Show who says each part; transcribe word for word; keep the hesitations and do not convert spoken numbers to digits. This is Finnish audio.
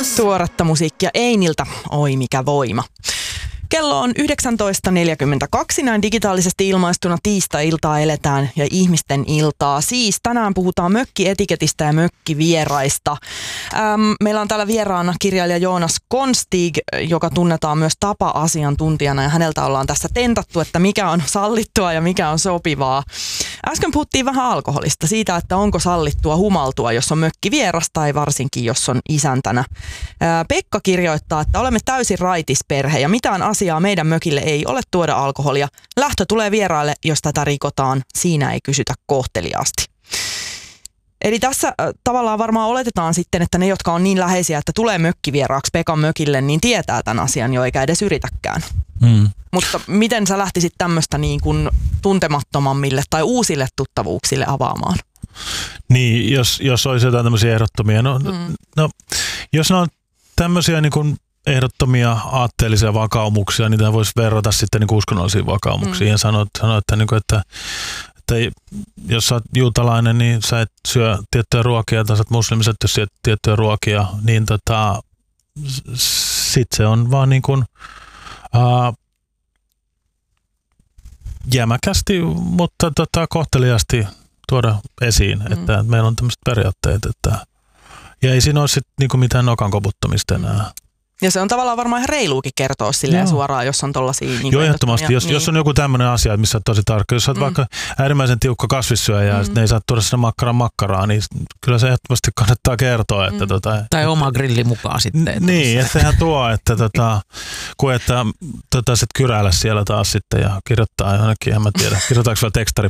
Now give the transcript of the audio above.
Speaker 1: Tuoretta musiikkia Einiltä, oi mikä voima. Kello on yhdeksäntoista neljäkymmentäkaksi, näin digitaalisesti ilmaistuna tiistai-iltaa eletään ja ihmisten iltaa. Siis tänään puhutaan mökkietiketistä ja mökkivieraista. Ähm, meillä on täällä vieraana kirjailija Joonas Konstig, joka tunnetaan myös tapa-asiantuntijana ja häneltä ollaan tässä tentattu, että mikä on sallittua ja mikä on sopivaa. Äsken puhuttiin vähän alkoholista, siitä, että onko sallittua humaltua, jos on mökkivieras tai varsinkin, jos on isäntänä. Ää, Pekka kirjoittaa, että olemme täysin raitisperhe ja mitään asiaa meidän mökille ei ole tuoda alkoholia. Lähtö tulee vieraille, jos tätä rikotaan. Siinä ei kysytä kohteliaasti. Eli tässä äh, tavallaan varmaan oletetaan sitten, että ne, jotka on niin läheisiä, että tulee mökkivieraaksi Pekan mökille, niin tietää tämän asian jo eikä edes yritäkään. Mm. Mutta miten sä lähtisit tämmöistä niin kuin tuntemattomammille tai uusille tuttavuuksille avaamaan?
Speaker 2: Niin, jos, jos olisi jotain tämmöisiä ehdottomia. No, mm. no jos ne on tämmöisiä niin kuin ehdottomia aatteellisia vakaumuksia, niin niitä voisi verrata sitten niin kuin uskonnollisiin vakaumuksiin mm. ja sanoa, sanoa että, niin kuin, että että jos sä oot juutalainen, niin sä et syö tiettyjä ruokia, tai sä oot muslimi, sä et syö tiettyjä ruokia, niin tota, sit se on vaan niin kuin ää, jämäkästi, mutta tota, kohteliaasti tuoda esiin, mm. että meillä on tämmöiset periaatteet, että ja ei siinä ole sit niin kuin mitään nokan koputtamista enää.
Speaker 1: Ja se on tavallaan varmaan ihan reiluukin kertoa silleen suoraan, jos on tollaisia... Niin
Speaker 2: Joo, ehdottomasti. Jos, niin. jos on joku tämmöinen asia, missä on tosi tarkka, jos olet mm. vaikka äärimmäisen tiukka kasvissyöjä ja mm. ne ei saa tuoda sinne makkaran makkaraa, niin kyllä se ehdottomasti kannattaa kertoa. Että mm. tota,
Speaker 3: tai oma grilli mukaan sitten.
Speaker 2: Niin, että sehän tuo, että tota, kun että tota, sit kyräillä siellä taas sitten ja kirjoittaa jonnekin, en mä tiedä, kirjoitaanko vielä tekstari